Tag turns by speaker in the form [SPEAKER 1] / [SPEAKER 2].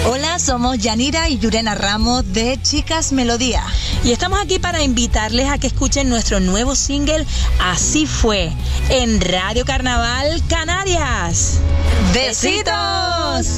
[SPEAKER 1] Hola, somos Yanira y Yurena Ramos de Chicas Melodía.
[SPEAKER 2] Y estamos aquí para invitarles a que escuchen nuestro nuevo single, Así Fue, en Radio Carnaval Canarias.
[SPEAKER 1] ¡Besitos!